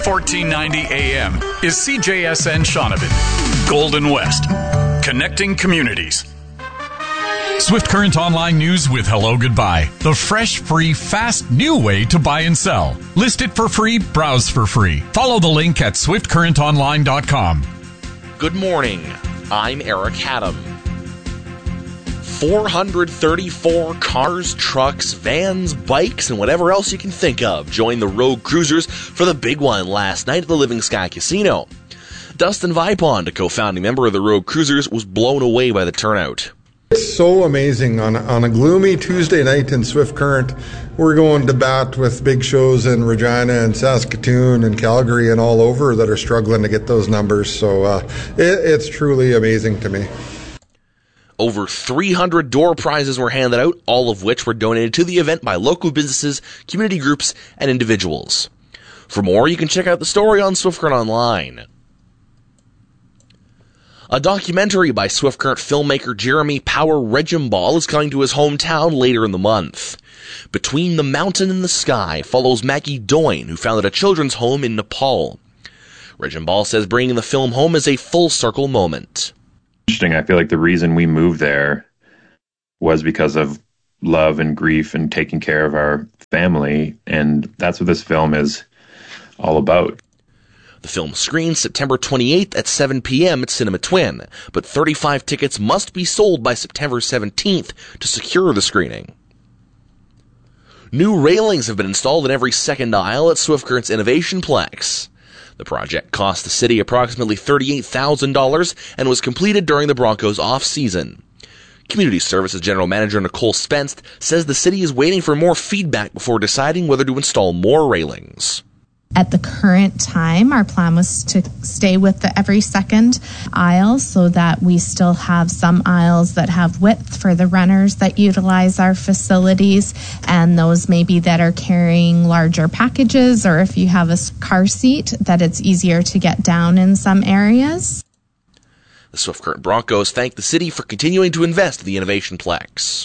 1490 AM is CJSN Shaunavon. Golden West. Connecting communities. Swift Current Online News with Hello Goodbye. The fresh, free, fast, new way to buy and sell. List it for free, browse for free. Follow the link at swiftcurrentonline.com. Good morning. I'm Eric Haddam. 434 cars, trucks, vans, bikes, and whatever else you can think of joined the Road Cruisers for the big one last night at the Living Sky Casino. Dustin Vipond, a co-founding member of the Road Cruisers, was blown away by the turnout. It's so amazing. On a gloomy Tuesday night in Swift Current, we're going to bat with big shows in Regina and Saskatoon and Calgary and all over that are struggling to get those numbers. So it's truly amazing to me. Over 300 door prizes were handed out, all of which were donated to the event by local businesses, community groups, and individuals. For more, you can check out the story on Swift Current Online. A documentary by Swift Current filmmaker Jeremy Power Regimball is coming to his hometown later in the month. Between the Mountain and the Sky follows Maggie Doyne, who founded a children's home in Nepal. Regimball says bringing the film home is a full-circle moment. Interesting. I feel like the reason we moved there was because of love and grief and taking care of our family, and that's what this film is all about. The film screens September 28th at 7 p.m. at Cinema Twin, but 35 tickets must be sold by September 17th to secure the screening. New railings have been installed in every second aisle at Swift Current's Innovation Plex. The project cost the city approximately $38,000 and was completed during the Broncos off-season. Community Services General Manager Nicole Spence says the city is waiting for more feedback before deciding whether to install more railings. At the current time, our plan was to stay with the every second aisle so that we still have some aisles that have width for the runners that utilize our facilities, and those maybe that are carrying larger packages, or if you have a car seat, that it's easier to get down in some areas. The Swift Current Broncos thank the city for continuing to invest in the Innovation Plex.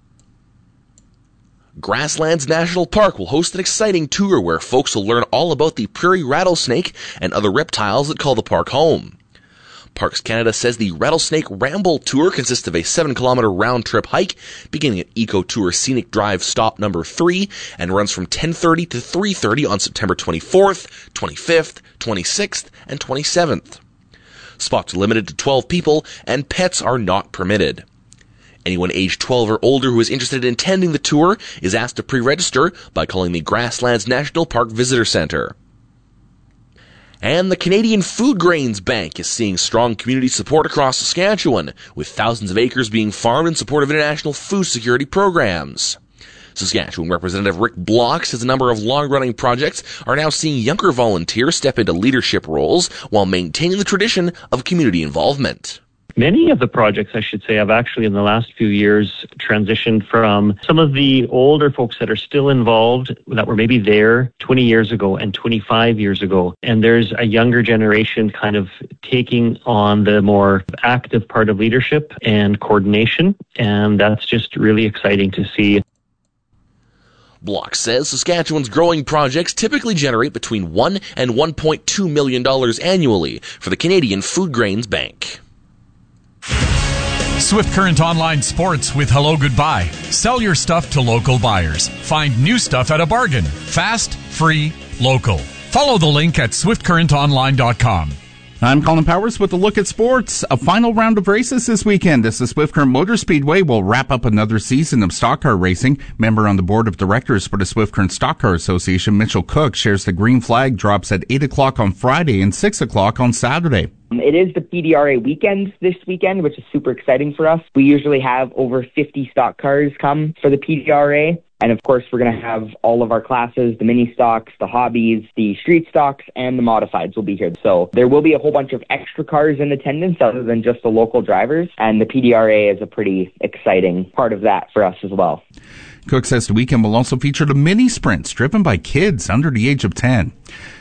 Grasslands National Park will host an exciting tour where folks will learn all about the prairie rattlesnake and other reptiles that call the park home. Parks Canada says the Rattlesnake Ramble Tour consists of a 7-kilometer round-trip hike beginning at Eco Tour Scenic Drive stop number 3 and runs from 10:30 to 3:30 on September 24th, 25th, 26th, and 27th. Spots are limited to 12 people and pets are not permitted. Anyone aged 12 or older who is interested in attending the tour is asked to pre-register by calling the Grasslands National Park Visitor Center. And the Canadian Food Grains Bank is seeing strong community support across Saskatchewan, with thousands of acres being farmed in support of international food security programs. Saskatchewan Representative Rick Block says a number of long-running projects are now seeing younger volunteers step into leadership roles while maintaining the tradition of community involvement. Many of the projects, I should say, have actually in the last few years transitioned from some of the older folks that are still involved that were maybe there 20 years ago and 25 years ago. And there's a younger generation kind of taking on the more active part of leadership and coordination. And that's just really exciting to see. Block says Saskatchewan's growing projects typically generate between $1 and $1.2 million annually for the Canadian Food Grains Bank. Swift Current Online Sports with Hello Goodbye. Sell your stuff to local buyers. Find new stuff at a bargain. Fast, free, local. Follow the link at swiftcurrentonline.com. I'm Colin Powers with a look at sports. A final round of races this weekend as the Swift Current Motor Speedway will wrap up another season of stock car racing. Member on the board of directors for the Swift Current Stock Car Association, Mitchell Cook, shares the green flag drops at 8 o'clock on Friday and 6 o'clock on Saturday. It is the PDRA weekend this weekend, which is super exciting for us. We usually have over 50 stock cars come for the PDRA. And of course, we're going to have all of our classes, the mini stocks, the hobbies, the street stocks, and the modifieds will be here. So there will be a whole bunch of extra cars in attendance other than just the local drivers. And the PDRA is a pretty exciting part of that for us as well. Cook says the weekend will also feature the mini sprints driven by kids under the age of 10.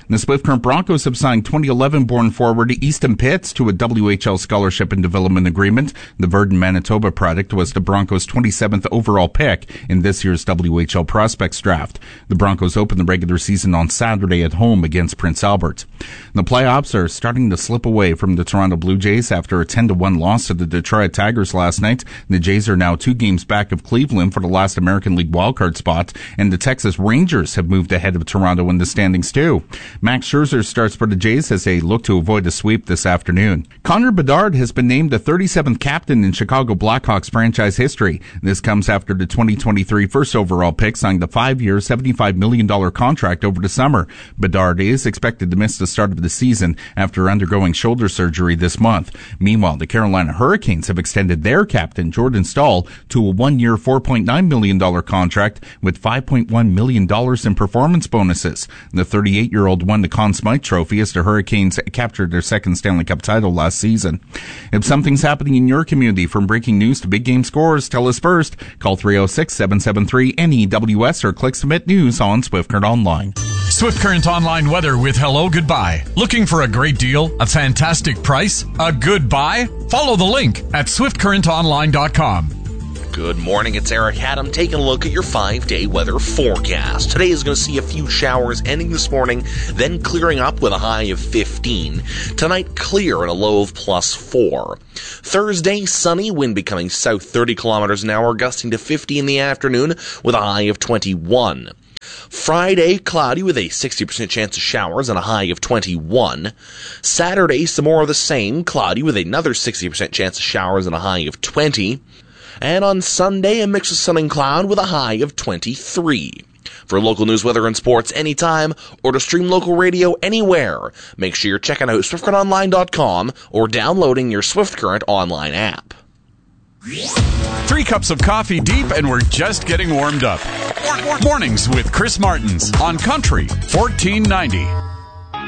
The Swift Current Broncos have signed 2011-born forward Easton Pitts to a WHL scholarship and development agreement. The Verdun, Manitoba product was the Broncos' 27th overall pick in this year's WHL prospects draft. The Broncos open the regular season on Saturday at home against Prince Albert. The playoffs are starting to slip away from the Toronto Blue Jays after a 10-1 loss to the Detroit Tigers last night. The Jays are now 2 games back of Cleveland for the last American League wildcard spot, and the Texas Rangers have moved ahead of Toronto in the standings too. Max Scherzer starts for the Jays as they look to avoid a sweep this afternoon. Connor Bedard has been named the 37th captain in Chicago Blackhawks franchise history. This comes after the 2023 first overall pick signed a 5-year, $75 million contract over the summer. Bedard is expected to miss the start of the season after undergoing shoulder surgery this month. Meanwhile, the Carolina Hurricanes have extended their captain, Jordan Staal, to a 1-year, $4.9 million contract with $5.1 million in performance bonuses. The 38-year-old won the Conn Smythe Trophy as the Hurricanes captured their second Stanley Cup title last season. If something's happening in your community, from breaking news to big game scores, tell us first. Call 306-773-NEWS or click Submit News on Swift Current Online. Swift Current Online weather with Hello Goodbye. Looking for a great deal, a fantastic price, a good buy? Follow the link at swiftcurrentonline.com. Good morning, it's Eric Haddam taking a look at your 5-day weather forecast. Today is going to see a few showers ending this morning, then clearing up with a high of 15. Tonight, clear and a low of +4. Thursday, sunny, wind becoming south 30 kilometers an hour, gusting to 50 in the afternoon with a high of 21. Friday, cloudy with a 60% chance of showers and a high of 21. Saturday, some more of the same, cloudy with another 60% chance of showers and a high of 20. And on Sunday, a mix of sun and cloud with a high of 23. For local news, weather, and sports anytime, or to stream local radio anywhere, make sure you're checking out SwiftCurrentOnline.com or downloading your Swift Current Online app. 3 cups of coffee deep, and we're just getting warmed up. Mornings with Chris Martins on Country 1490.